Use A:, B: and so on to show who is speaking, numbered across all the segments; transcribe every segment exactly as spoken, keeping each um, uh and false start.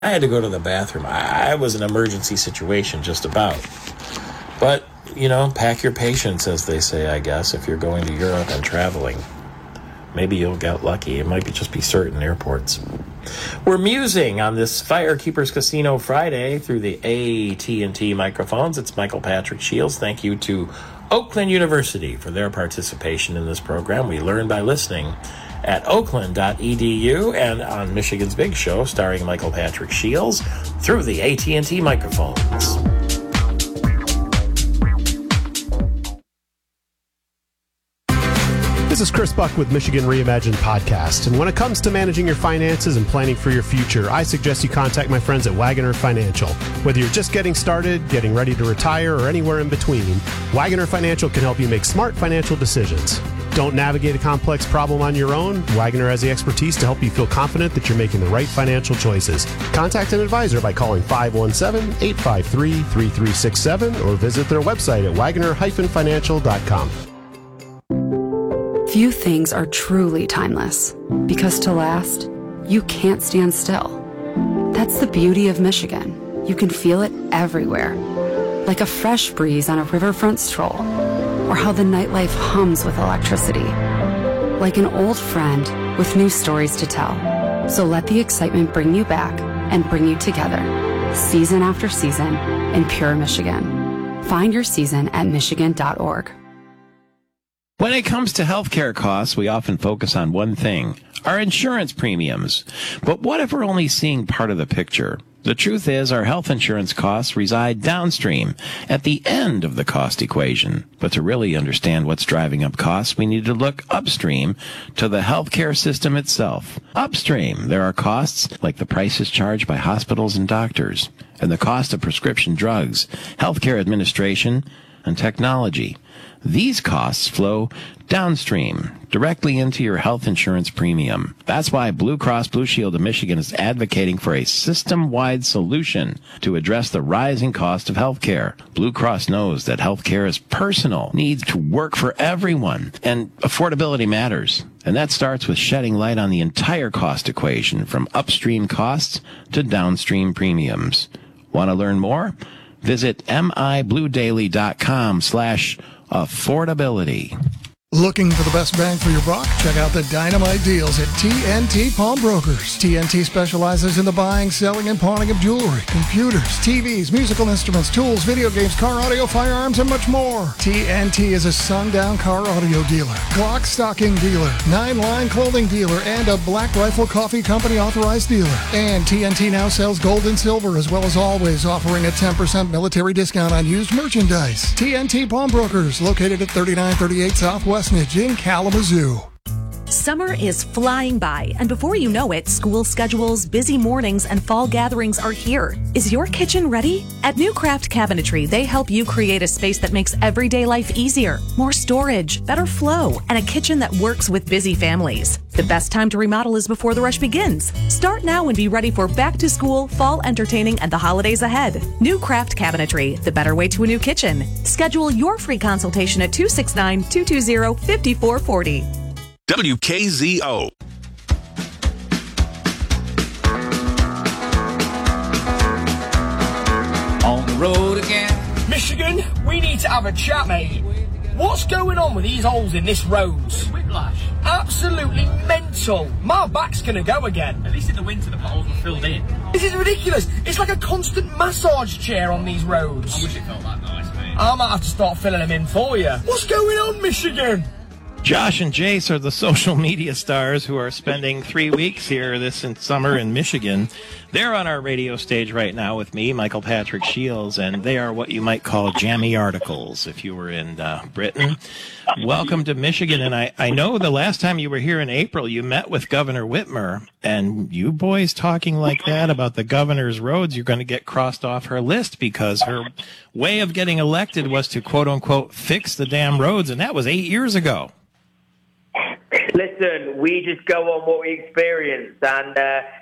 A: I had to go to the bathroom. I, I was an emergency situation just about. But, you know, pack your patience, as they say, I guess, if you're going to Europe and traveling. Maybe you'll get lucky. It might be just be certain airports. We're musing on this Firekeepers Casino Friday through the A T and T microphones. It's Michael Patrick Shields. Thank you to Oakland University for their participation in this program. We learn by listening at oakland dot e d u and on Michigan's Big Show, starring Michael Patrick Shields, through the A T and T microphones.
B: This is Chris Buck with Michigan Reimagined Podcast, and when it comes to managing your finances and planning for your future, I suggest you contact my friends at Wagoner Financial. Whether you're just getting started, getting ready to retire, or anywhere in between, Wagoner Financial can help you make smart financial decisions. Don't navigate a complex problem on your own. Wagoner has the expertise to help you feel confident that you're making the right financial choices. Contact an advisor by calling five one seven, eight five three, three three six seven or visit their website at wagoner dash financial dot com.
C: Few things are truly timeless, because to last, you can't stand still. That's the beauty of Michigan. You can feel it everywhere, like a fresh breeze on a riverfront stroll, or how the nightlife hums with electricity, like an old friend with new stories to tell. So let the excitement bring you back and bring you together, season after season, in pure Michigan. Find your season at michigan dot org.
D: When it comes to healthcare costs, we often focus on one thing, our insurance premiums. But what if we're only seeing part of the picture? The truth is, our health insurance costs reside downstream, at the end of the cost equation. But to really understand what's driving up costs, we need to look upstream to the healthcare system itself. Upstream, there are costs like the prices charged by hospitals and doctors, and the cost of prescription drugs, healthcare administration, and technology. These costs flow downstream, directly into your health insurance premium. That's why Blue Cross Blue Shield of Michigan is advocating for a system-wide solution to address the rising cost of health care. Blue Cross knows that health care is personal, needs to work for everyone, and affordability matters. And that starts with shedding light on the entire cost equation, from upstream costs to downstream premiums. Want to learn more? Visit mibluedaily.com slash affordability.
E: Looking for the best bang for your buck? Check out the dynamite deals at T N T Pawnbrokers. T N T specializes in the buying, selling, and pawning of jewelry, computers, T Vs, musical instruments, tools, video games, car audio, firearms, and much more. T N T is a sundown car audio dealer, Glock stocking dealer, nine-line clothing dealer, and a Black Rifle Coffee Company authorized dealer. And T N T now sells gold and silver, as well as always offering a ten percent military discount on used merchandise. T N T Pawnbrokers, located at thirty-nine thirty-eight Southwest in Kalamazoo.
F: Summer is flying by, and before you know it, school schedules, busy mornings, and fall gatherings are here. Is your kitchen ready? At New Craft Cabinetry, they help you create a space that makes everyday life easier, more storage, better flow, and a kitchen that works with busy families. The best time to remodel is before the rush begins. Start now and be ready for back to school, fall entertaining, and the holidays ahead. New Craft Cabinetry, the better way to a new kitchen. Schedule your free consultation at two six nine, two two zero, five four four zero.
G: W K Z O.
H: On the road again.
I: Michigan, we need to have a chat, mate. What's going on with these holes in this road?
H: Whiplash.
I: Absolutely mental. My back's gonna go again.
H: At least in the winter the potholes were filled in.
I: This is ridiculous. It's like a constant massage chair on these roads.
H: I wish it felt that nice, mate.
I: I might have to start filling them in for you. What's going on, Michigan?
D: Josh and Jace are the social media stars who are spending three weeks here this in summer in Michigan. They're on our radio stage right now with me, Michael Patrick Shields, and they are what you might call jammy articles if you were in uh, Britain. Welcome to Michigan, and I, I know the last time you were here in April, you met with Governor Whitmer, and you boys talking like that about the governor's roads, you're going to get crossed off her list because her way of getting elected was to, quote-unquote, fix the damn roads, and that was eight years ago.
J: Listen, we just go on what we experience, and uh,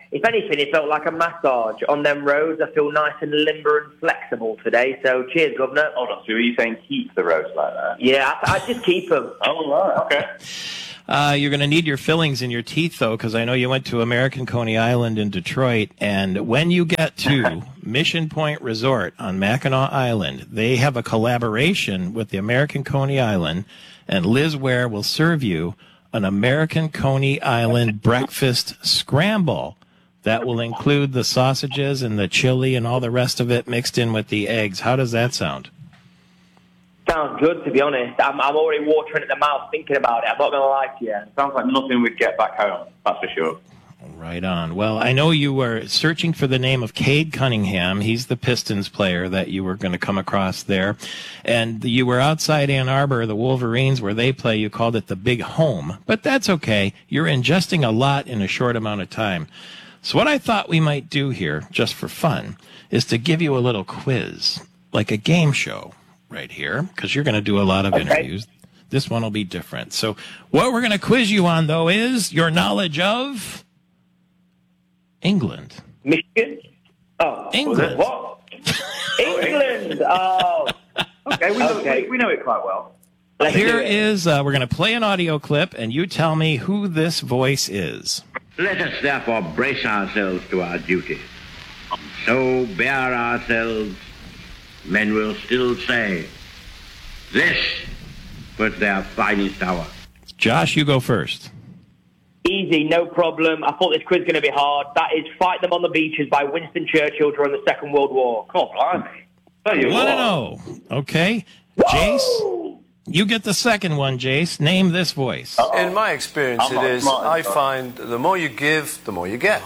J: if anything, it felt like a massage on them roads. I feel nice and limber and flexible today. So cheers, Governor.
K: Hold on, so are you saying keep the roads like that?
J: Yeah, I, I just keep them.
K: Oh, right, okay.
D: Uh, you're going to need your fillings in your teeth, though, because I know you went to American Coney Island in Detroit. And when you get to Mission Point Resort on Mackinac Island, they have a collaboration with the American Coney Island, and Liz Ware will serve you an American Coney Island breakfast scramble that will include the sausages and the chili and all the rest of it mixed in with the eggs. How does that sound?
J: Sounds good, to be honest. I'm, I'm already watering at the mouth thinking about it. I'm not going to lie to you.
K: Sounds like nothing we'd get back home, that's for sure.
D: Right on. Well, I know you were searching for the name of Cade Cunningham. He's the Pistons player that you were going to come across there. And you were outside Ann Arbor, the Wolverines, where they play. You called it the Big Home. But that's okay. You're ingesting a lot in a short amount of time. So what I thought we might do here, just for fun, is to give you a little quiz, like a game show right here, because you're going to do a lot of
J: okay.
D: interviews. This one will be different. So what we're going to quiz you on, though, is your knowledge of England.
J: Michigan? Oh.
D: England.
J: What? England! Oh.
K: Okay, we know,
J: Okay.
K: We, we know it quite well.
J: Let's
D: Here
J: do it.
D: is, uh, we're going to play an audio clip, and you tell me who this voice is.
L: Let us therefore brace ourselves to our duty. So bear ourselves, men will still say, this was their finest hour.
D: Josh, you go first.
J: Easy, no problem. I thought this quiz was going to be hard. That is Fight Them on the Beaches by Winston Churchill during the Second World War.
K: Oh, blimey.
D: One and oh. Okay. Jace, you get the second one, Jace. Name this voice.
K: Uh-oh.
M: In my experience,
K: I'm
M: it
K: not
M: is,
K: smart
M: I
K: enough.
M: find the more you give, the more you get.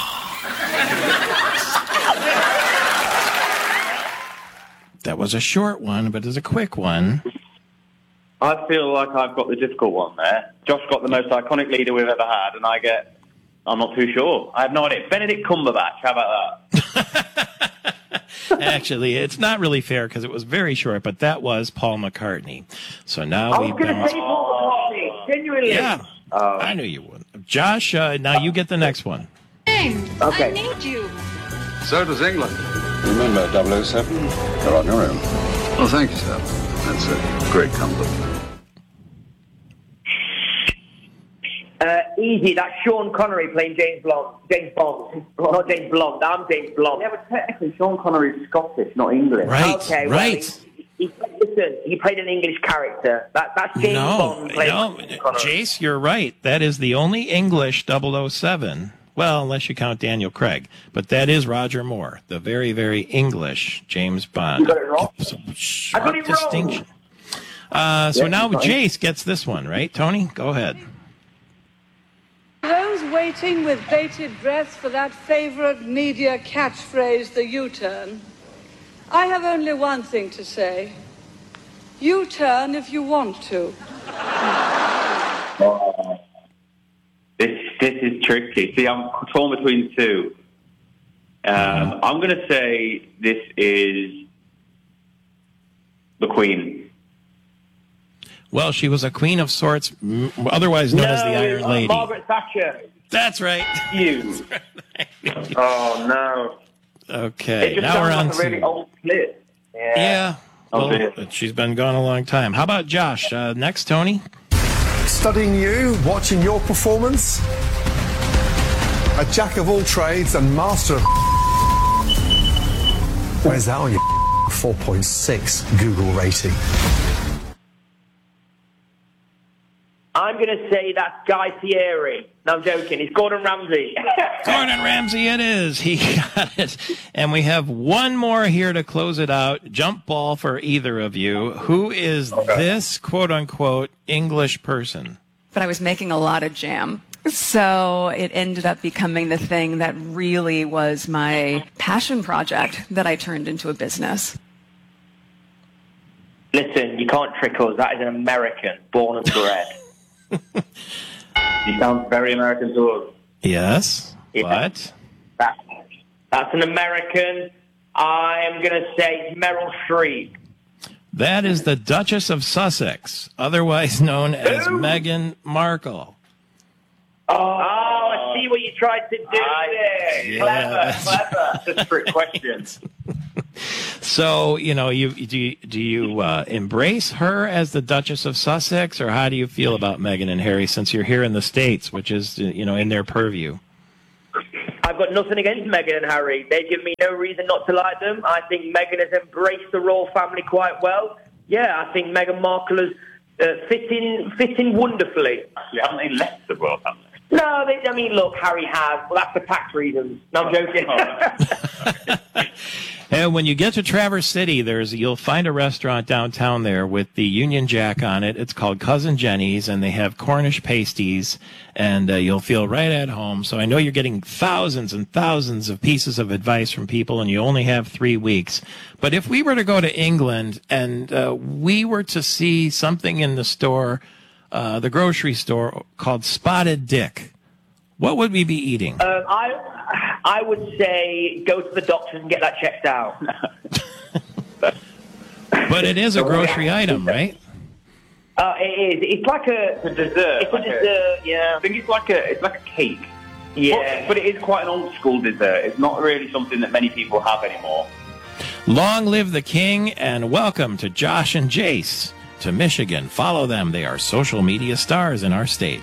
D: That was a short one, but it's a quick one.
K: I feel like I've got the difficult one there. Josh got the most iconic leader we've ever had, and I get, I'm not too sure. I have no idea. Benedict Cumberbatch, how about that?
D: Actually, it's not really fair because it was very short, but that was Paul McCartney. So now
J: I
D: we've
J: was going
D: been...
J: to say Paul McCartney, genuinely.
D: Yeah,
J: Oh.
D: I knew you would. Josh, uh, now you get the next one.
J: Okay.
N: I need you.
M: So does England.
O: Remember, double oh seven, you're on your own.
M: Well, thank you, sir. That's a great comfort.
J: Uh, easy, that's Sean Connery playing James Bond. James Bond. Not James Blonde, I'm James Blonde.
K: Yeah, but technically Sean Connery is Scottish, not English.
D: Right,
J: Okay, well,
D: right.
J: He, he, listen, he played an English character. That, that's James
D: No,
J: Bond playing
D: no,
J: Sean Connery.
D: Jace, you're right. That is the only English double oh seven. Well, unless you count Daniel Craig. But that is Roger Moore, the very, very English James Bond.
J: You got it wrong.
D: Sharp
J: I got it wrong.
D: distinction. Uh, so
J: Yeah,
D: now
J: fine.
D: Jace gets this one, right? Tony, go ahead.
N: Those waiting with bated breath for that favorite media catchphrase, the U-turn, I have only one thing to say. U-turn if you want to.
K: Oh, this this is tricky. See, I'm torn between two. Um, I'm going to say this is the Queen.
D: Well, she was a queen of sorts, m- otherwise known
J: no,
D: as the Iron
J: uh,
D: Lady.
J: Margaret Thatcher.
D: That's right.
K: You. Oh, no.
D: Okay,
K: It just
D: now we're on
K: sounds like a really
D: to...
K: old clip.
J: Yeah.
D: Yeah,
K: Oh,
D: well,
K: dear.
D: but she's been gone a long time. How about Josh? Uh, next, Tony?
P: Studying you, watching your performance. A jack of all trades and master of... Where's that on your four point six Google rating?
J: I'm going to say that's Guy Fieri. No, I'm joking. It's Gordon Ramsay.
D: Gordon Ramsay it is. He got it. And we have one more here to close it out. Jump ball for either of you. Who is this quote-unquote English person?
Q: But I was making a lot of jam. So it ended up becoming the thing that really was my passion project that I turned into a business.
J: Listen, you can't trick us. That is an American, born and bred.
K: You sound very American to us.
D: Yes,
J: Yeah.
D: but...
J: That, that's an American. I'm going to say Meryl Streep.
D: That is the Duchess of Sussex, otherwise known as Meghan Markle.
J: Oh, oh, I see what you're just tried to do it.
K: Clever, clever. That's a trick question.
D: So, you know, you do you, do you uh, embrace her as the Duchess of Sussex, or how do you feel about Meghan and Harry since you're here in the States, which is, you know, in their purview?
J: I've got nothing against Meghan and Harry. They give me no reason not to like them. I think Meghan has embraced the royal family quite well. Yeah, I think Meghan Markle has uh, fit in, fit in wonderfully.
K: Actually, haven't they left the royal family?
J: No, they, I mean, look, Harry has. Well, that's for tax reasons. No, I'm joking.
D: And when you get to Traverse City, there's you'll find a restaurant downtown there with the Union Jack on it. It's called Cousin Jenny's, and they have Cornish pasties, and uh, you'll feel right at home. So I know you're getting thousands and thousands of pieces of advice from people, and you only have three weeks. But if we were to go to England and uh, we were to see something in the store, uh, the grocery store, called Spotted Dick, what would we be eating?
J: Um, I I would say go to the doctors and get that checked out.
D: But it is a grocery item, right?
J: Uh, it is. It's like a,
K: It's a dessert.
J: It's a
K: like
J: dessert, yeah.
K: I think it's like a it's like a cake.
J: Yeah.
K: But, but it is quite an old school dessert. It's not really something that many people have anymore.
D: Long live the king, and welcome to Josh and Jace to Michigan. Follow them. They are social media stars in our state.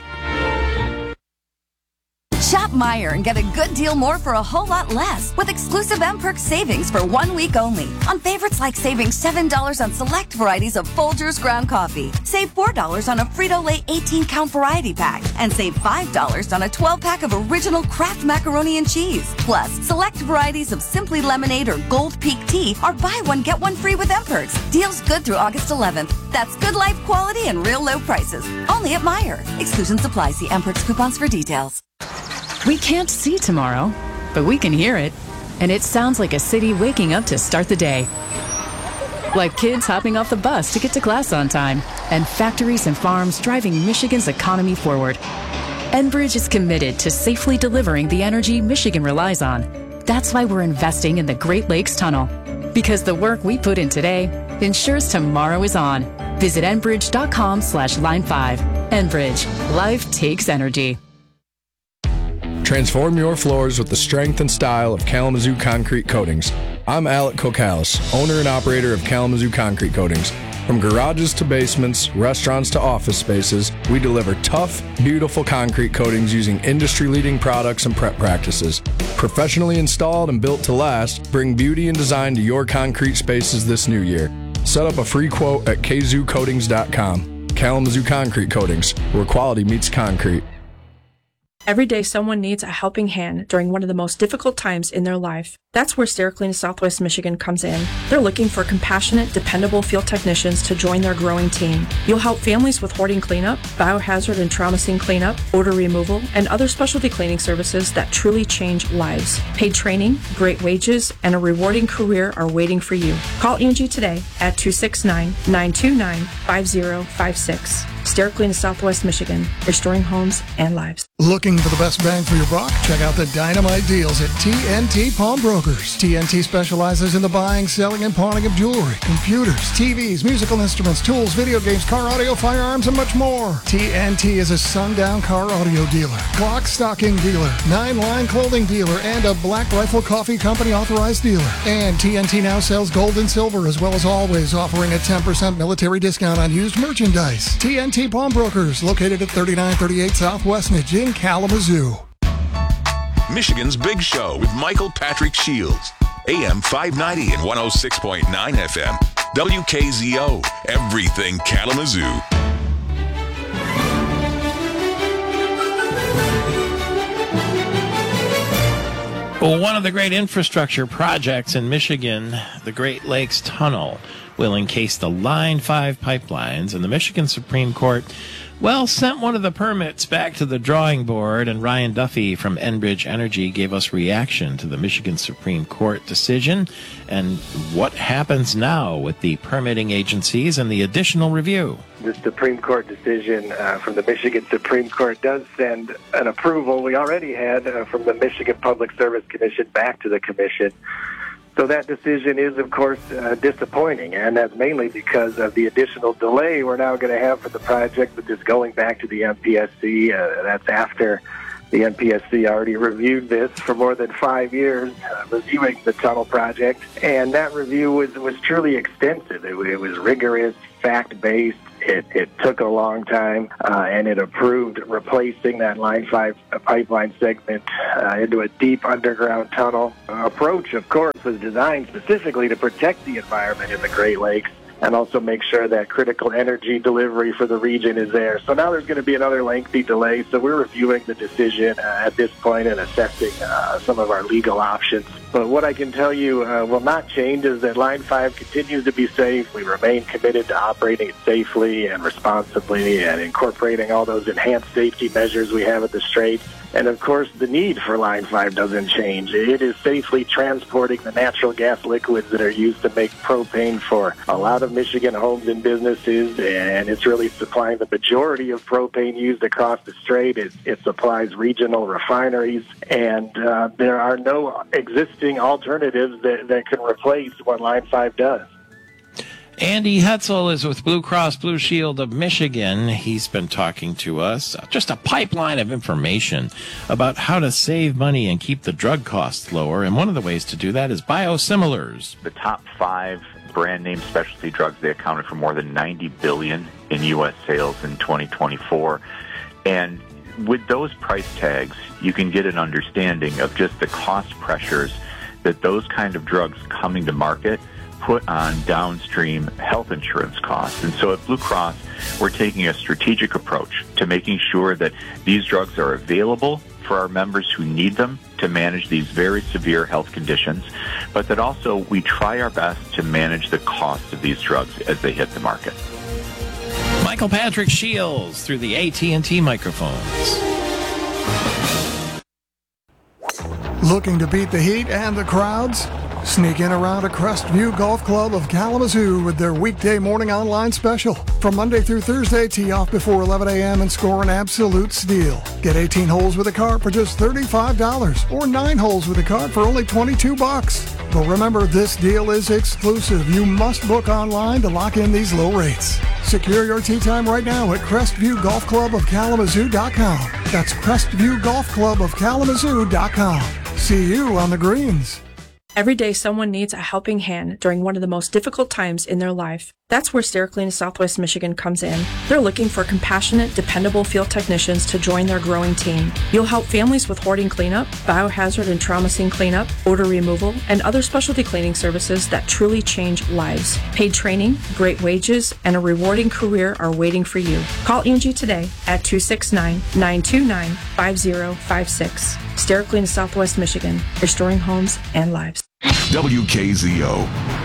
R: Shop Meijer and get a good deal more for a whole lot less with exclusive M Perks savings for one week only. On favorites like saving seven dollars on select varieties of Folgers ground coffee. Save four dollars on a Frito-Lay eighteen count variety pack. And save five dollars on a twelve pack of original Kraft macaroni and cheese. Plus, select varieties of Simply Lemonade or Gold Peak tea are buy one, get one free with M Perks. Deals good through August eleventh. That's good life quality and real low prices. Only at Meijer. Exclusions apply. See M Perks coupons for details.
S: We can't see tomorrow, but we can hear it. And it sounds like a city waking up to start the day. Like kids hopping off the bus to get to class on time, and factories and farms driving Michigan's economy forward. Enbridge is committed to safely delivering the energy Michigan relies on. That's why we're investing in the Great Lakes Tunnel. Because the work we put in today ensures tomorrow is on. Visit Enbridge.com slash line five. Enbridge. Life takes energy.
T: Transform your floors with the strength and style of Kalamazoo Concrete Coatings. I'm Alec Kokalis, owner and operator of Kalamazoo Concrete Coatings. From garages to basements, restaurants to office spaces, we deliver tough, beautiful concrete coatings using industry-leading products and prep practices. Professionally installed and built to last, bring beauty and design to your concrete spaces this new year. Set up a free quote at k zoo coatings dot com. Kalamazoo Concrete Coatings, where quality meets concrete.
U: Every day someone needs a helping hand during one of the most difficult times in their life. That's where SteriClean of Southwest Michigan comes in. They're looking for compassionate, dependable field technicians to join their growing team. You'll help families with hoarding cleanup, biohazard and trauma scene cleanup, odor removal, and other specialty cleaning services that truly change lives. Paid training, great wages, and a rewarding career are waiting for you. Call Angie today at two six nine, nine two nine, five zero five six. SteriClean of Southwest Michigan, restoring homes and lives.
E: Looking for the best bang for your buck? Check out the dynamite deals at T N T Pawnbrokers. T N T specializes in the buying, selling, and pawning of jewelry, computers, T Vs, musical instruments, tools, video games, car audio, firearms, and much more. T N T is a sundown car audio dealer, clock stocking dealer, nine-line clothing dealer, and a Black Rifle Coffee Company authorized dealer. And T N T now sells gold and silver, as well as always offering a ten percent military discount on used merchandise. T N T Pawnbrokers, located at thirty-nine thirty-eight South Westnedge in Kalamazoo.
G: Michigan's Big Show with Michael Patrick Shields. A M five ninety and one oh six point nine F M. W K Z O. Everything Kalamazoo.
D: Well, one of the great infrastructure projects in Michigan, the Great Lakes Tunnel, will encase the Line five pipelines, and the Michigan Supreme Court, well, sent one of the permits back to the drawing board, and Ryan Duffy from Enbridge Energy gave us reaction to the Michigan Supreme Court decision and what happens now with the permitting agencies and the additional review.
V: The Supreme Court decision uh, from the Michigan Supreme Court does send an approval we already had uh, from the Michigan Public Service Commission back to the Commission. So that decision is, of course, uh, disappointing, and that's mainly because of the additional delay we're now going to have for the project with this going back to the M P S C. Uh, that's after The N P S C already reviewed this for more than five years, uh, reviewing the tunnel project, and that review was, was truly extensive. It, it was rigorous, fact-based. It, it took a long time, uh, and it approved replacing that Line five pipeline segment uh, into a deep underground tunnel. Our approach, of course, was designed specifically to protect the environment in the Great Lakes and also make sure that critical energy delivery for the region is there. So now there's going to be another lengthy delay, so we're reviewing the decision uh, at this point and assessing uh, some of our legal options. But what I can tell you uh, will not change is that Line five continues to be safe. We remain committed to operating it safely and responsibly and incorporating all those enhanced safety measures we have at the Straits. And, of course, the need for Line five doesn't change. It is safely transporting the natural gas liquids that are used to make propane for a lot of Michigan homes and businesses, and it's really supplying the majority of propane used across the Strait. It, it supplies regional refineries, and uh, there are no existing alternatives that, that can replace what Line five does.
D: Andy Hetzel is with Blue Cross Blue Shield of Michigan. He's been talking to us, just a pipeline of information about how to save money and keep the drug costs lower. And one of the ways to do that is biosimilars.
A: The top five brand name specialty drugs, they accounted for more than ninety billion dollars in U S sales in twenty twenty-four. And with those price tags, you can get an understanding of just the cost pressures that those kind of drugs coming to market put on downstream health insurance costs. And so at Blue Cross, we're taking a strategic approach to making sure that these drugs are available for our members who need them to manage these very severe health conditions, but that also we try our best to manage the cost of these drugs as they hit the market.
D: Michael Patrick Shields through the A T and T microphones.
E: Looking to beat the heat and the crowds? Sneak in around a Crestview Golf Club of Kalamazoo with their weekday morning online special. From Monday through Thursday, tee off before eleven a.m. and score an absolute steal. Get eighteen holes with a cart for just thirty-five dollars or nine holes with a cart for only twenty-two bucks. But remember, this deal is exclusive. You must book online to lock in these low rates. Secure your tee time right now at Crestview Golf Club of Kalamazoo dot com. That's Crestview Golf Club of Kalamazoo dot com. See you on the greens.
U: Every day someone needs a helping hand during one of the most difficult times in their life. That's where SteriClean of Southwest Michigan comes in. They're looking for compassionate, dependable field technicians to join their growing team. You'll help families with hoarding cleanup, biohazard and trauma scene cleanup, odor removal, and other specialty cleaning services that truly change lives. Paid training, great wages, and a rewarding career are waiting for you. Call Angie today at two six nine, nine two nine, five zero five six. SteriClean of Southwest Michigan, restoring homes and lives.
G: W K Z O